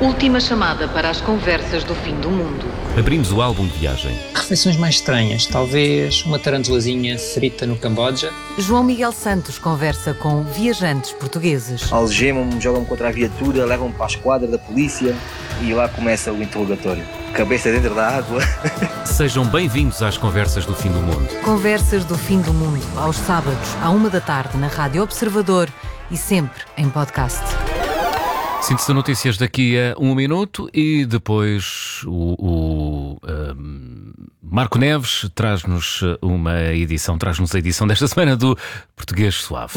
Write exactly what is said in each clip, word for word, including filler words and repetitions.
Última chamada para as conversas do fim do mundo. Abrimos o álbum de viagem. Refeições mais estranhas, talvez uma tarantulazinha frita no Camboja. João Miguel Santos conversa com viajantes portugueses. Algemam-me, jogam-me contra a viatura, levam-me para a esquadra da polícia e lá começa o interrogatório. Cabeça dentro da água. Sejam bem-vindos às conversas do fim do mundo. Conversas do fim do mundo, aos sábados, à uma da tarde, na Rádio Observador e sempre em podcast. Síntese de notícias daqui a um minuto e depois o, o um, Marco Neves traz-nos uma edição, traz-nos a edição desta semana do Português Suave.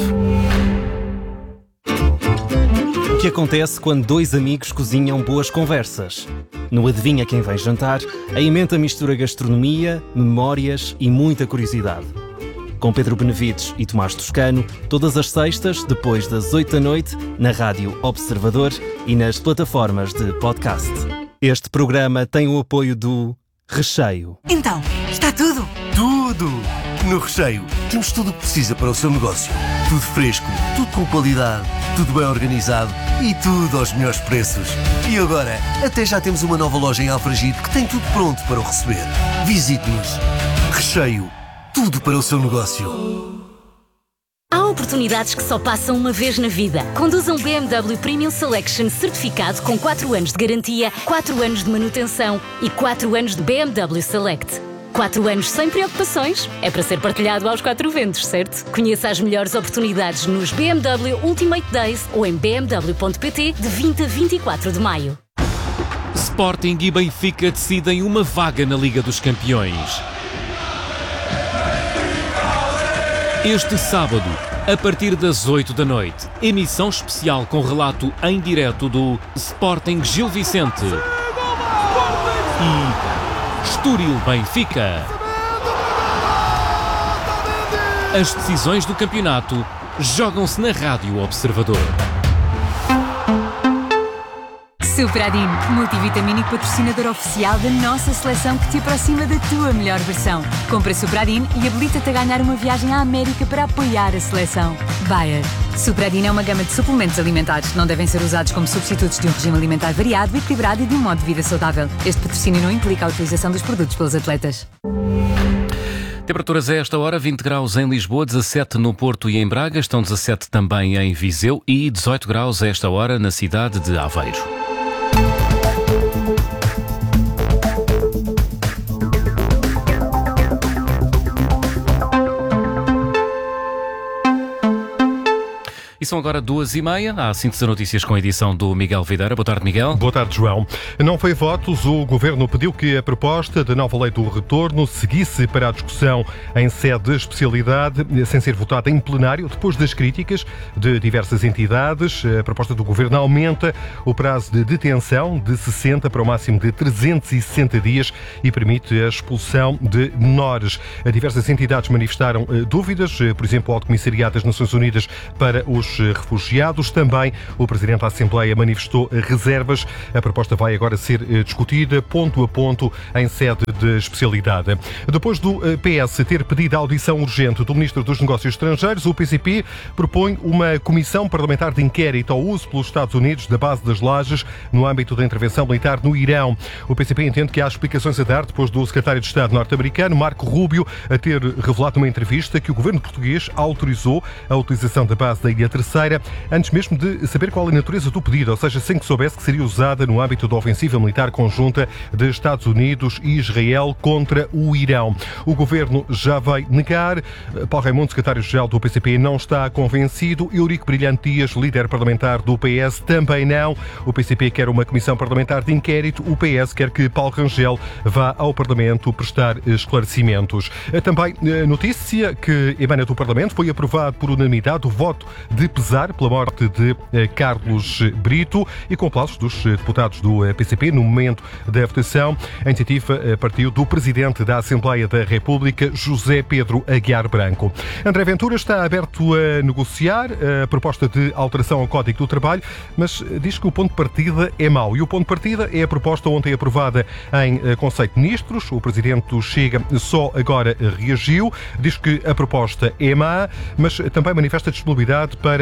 O que acontece quando dois amigos cozinham boas conversas? No Adivinha Quem Vem Jantar, a emenda mistura gastronomia, memórias e muita curiosidade. Com Pedro Benevides e Tomás Toscano, todas as sextas, depois das oito da noite, na Rádio Observador e nas plataformas de podcast. Este programa tem o apoio do Recheio. Então, está tudo? Tudo! No Recheio temos tudo o que precisa para o seu negócio. Tudo fresco, tudo com qualidade, tudo bem organizado e tudo aos melhores preços. E agora, até já temos uma nova loja em Alfragide que tem tudo pronto para o receber. Visite-nos. Recheio. Tudo para o seu negócio. Há oportunidades que só passam uma vez na vida. Conduza um B M W Premium Selection certificado com quatro anos de garantia, quatro anos de manutenção e quatro anos de B M W Select. quatro anos sem preocupações. É para ser partilhado aos quatro ventos, certo? Conheça as melhores oportunidades nos B M W Ultimate Days ou em b m w ponto p t de vinte a vinte e quatro de maio. Sporting e Benfica decidem uma vaga na Liga dos Campeões. Este sábado, a partir das oito da noite, emissão especial com relato em direto do Sporting Gil Vicente e Estoril Benfica. As decisões do campeonato jogam-se na Rádio Observador. Supradin, multivitamínico patrocinador oficial da nossa seleção que te aproxima da tua melhor versão. Compra Supradin e habilita-te a ganhar uma viagem à América para apoiar a seleção. Bayer. Supradin é uma gama de suplementos alimentares. Não devem ser usados como substitutos de um regime alimentar variado, equilibrado e de um modo de vida saudável. Este patrocínio não implica a utilização dos produtos pelos atletas. Temperaturas a esta hora, vinte graus em Lisboa, dezassete no Porto e em Braga, estão dezassete também em Viseu e dezoito graus a esta hora na cidade de Aveiro. E são agora duas e meia, há síntese de notícias com a edição do Miguel Videira. Boa tarde, Miguel. Boa tarde, João. Não foi votos, o Governo pediu que a proposta da nova lei do retorno seguisse para a discussão em sede de especialidade, sem ser votada em plenário, depois das críticas de diversas entidades. A proposta do Governo aumenta o prazo de detenção de sessenta para o máximo de trezentos e sessenta dias e permite a expulsão de menores. Diversas entidades manifestaram dúvidas, por exemplo, o Alto Comissariado das Nações Unidas para os refugiados. Também o Presidente da Assembleia manifestou reservas. A proposta vai agora ser discutida ponto a ponto em sede de especialidade. Depois do P S ter pedido a audição urgente do Ministro dos Negócios Estrangeiros, o P C P propõe uma comissão parlamentar de inquérito ao uso pelos Estados Unidos da base das Lajes no âmbito da intervenção militar no Irão. O P C P entende que há explicações a dar depois do Secretário de Estado norte-americano, Marco Rubio, a ter revelado numa entrevista que o governo português autorizou a utilização da base da Ilha Terceira, antes mesmo de saber qual é a natureza do pedido, ou seja, sem que soubesse que seria usada no âmbito da ofensiva militar conjunta de Estados Unidos e Israel contra o Irão. O governo já vai negar. Paulo Raimundo, secretário-geral do P C P, não está convencido. Eurico Brilhante Dias, líder parlamentar do P S, também não. O P C P quer uma comissão parlamentar de inquérito. O P S quer que Paulo Rangel vá ao Parlamento prestar esclarecimentos. Também notícia que emana do Parlamento, foi aprovado por unanimidade o voto de pesar pela morte de Carlos Brito e com aplausos dos deputados do P C P no momento da votação. A iniciativa partiu do Presidente da Assembleia da República, José Pedro Aguiar Branco. André Ventura está aberto a negociar a proposta de alteração ao Código do Trabalho, mas diz que o ponto de partida é mau. E o ponto de partida é a proposta ontem aprovada em Conselho de Ministros. O Presidente do Chega só agora reagiu, diz que a proposta é má, mas também manifesta disponibilidade para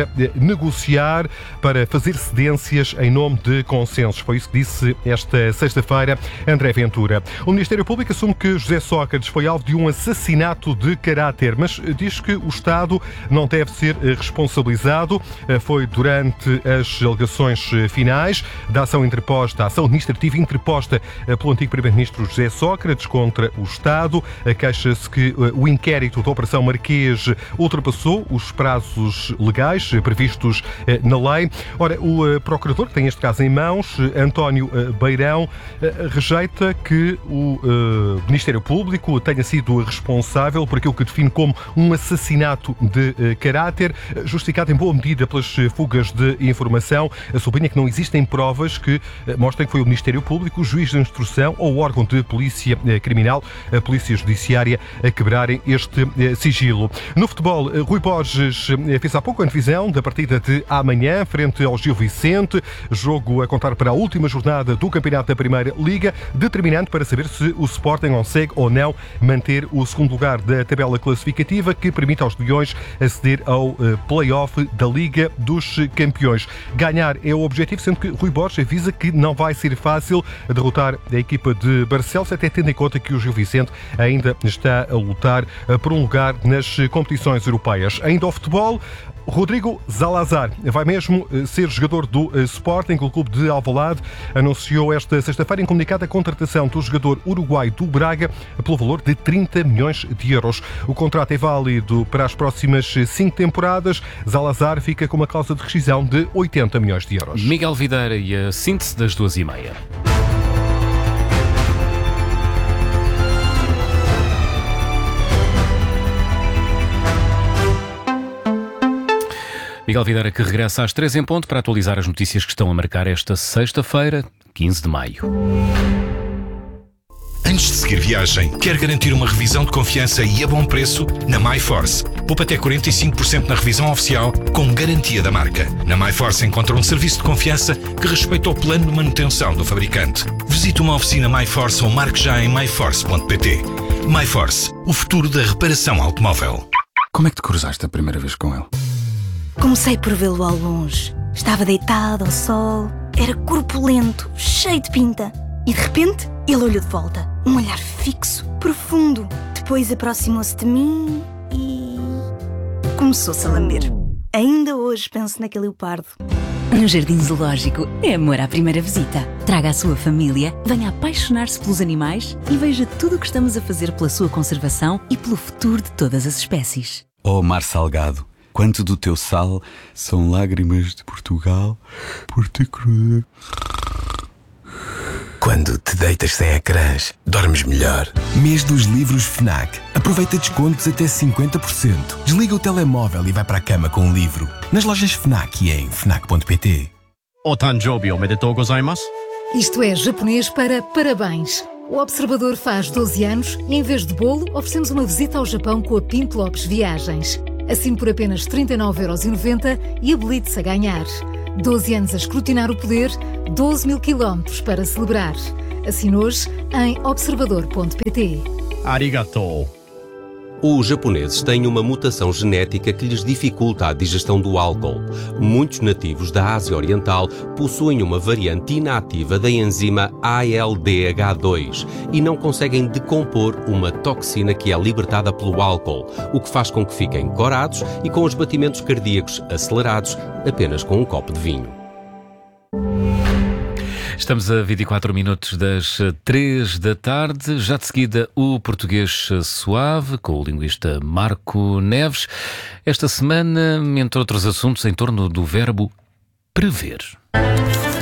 para negociar, para fazer cedências em nome de consensos. Foi isso que disse esta sexta-feira André Ventura. O Ministério Público assume que José Sócrates foi alvo de um assassinato de caráter, mas diz que o Estado não deve ser responsabilizado. Foi durante as alegações finais da ação interposta, a ação administrativa interposta pelo antigo Primeiro-Ministro José Sócrates contra o Estado. Queixa-se que o inquérito da Operação Marquês ultrapassou os prazos legais previstos na lei. Ora, o procurador, que tem este caso em mãos, António Beirão, rejeita que o Ministério Público tenha sido responsável por aquilo que define como um assassinato de caráter, justificado em boa medida pelas fugas de informação. Sublinha que não existem provas que mostrem que foi o Ministério Público, o juiz de instrução ou o órgão de polícia criminal, a polícia judiciária, a quebrarem este sigilo. No futebol, Rui Borges fez há pouco a antevisão da partida de amanhã frente ao Gil Vicente, jogo a contar para a última jornada do campeonato da Primeira Liga, determinante para saber se o Sporting consegue ou não manter o segundo lugar da tabela classificativa, que permite aos Leões aceder ao play-off da Liga dos Campeões. Ganhar é o objetivo, sendo que Rui Borges avisa que não vai ser fácil derrotar a equipa de Barcelos, até tendo em conta que o Gil Vicente ainda está a lutar por um lugar nas competições europeias. Ainda ao futebol, Rodrigo Zalazar vai mesmo ser jogador do Sporting. O clube de Alvalade anunciou esta sexta-feira em comunicado a contratação do jogador uruguaio do Braga pelo valor de trinta milhões de euros. O contrato é válido para as próximas cinco temporadas. Zalazar fica com uma cláusula de rescisão de oitenta milhões de euros. Miguel Videira e a síntese das duas e meia. Miguel Videira, que regressa às três em ponto para atualizar as notícias que estão a marcar esta sexta-feira, quinze de maio. Antes de seguir viagem, quer garantir uma revisão de confiança e a bom preço? Na MyForce. Poupa até quarenta e cinco por cento na revisão oficial, com garantia da marca. Na MyForce encontra um serviço de confiança que respeita o plano de manutenção do fabricante. Visite uma oficina MyForce ou marque já em my force ponto p t. MyForce, o futuro da reparação automóvel. Como é que te cruzaste a primeira vez com ele? Comecei por vê-lo ao longe. Estava deitado ao sol, era corpulento, cheio de pinta. E de repente, ele olhou de volta. Um olhar fixo, profundo. Depois aproximou-se de mim e... começou-se a lamber. Ainda hoje penso naquele leopardo. No Jardim Zoológico é amor à primeira visita. Traga a sua família, venha apaixonar-se pelos animais e veja tudo o que estamos a fazer pela sua conservação e pelo futuro de todas as espécies. Oh, mar salgado, quanto do teu sal são lágrimas de Portugal por te cruzar. Quando te deitas sem ecrãs, dormes melhor. Mês dos livros FNAC. Aproveita descontos até cinquenta por cento. Desliga o telemóvel e vai para a cama com um livro. Nas lojas FNAC e em fnac ponto p t. Otanjobi omedetou gozaimasu? Isto é japonês para parabéns. O Observador faz doze anos e, em vez de bolo, oferecemos uma visita ao Japão com a Pinto Lopes Viagens. Assine por apenas trinta e nove euros e noventa centavos e habilite-se a ganhar. doze anos a escrutinar o poder, doze mil quilómetros para celebrar. Assine hoje em observador ponto p t. Arigatou. Os japoneses têm uma mutação genética que lhes dificulta a digestão do álcool. Muitos nativos da Ásia Oriental possuem uma variante inativa da enzima A L D H dois e não conseguem decompor uma toxina que é libertada pelo álcool, o que faz com que fiquem corados e com os batimentos cardíacos acelerados apenas com um copo de vinho. Estamos a vinte e quatro minutos das três da tarde. Já de seguida, o Português Suave, com o linguista Marco Neves. Esta semana, entre outros assuntos, em torno do verbo prever.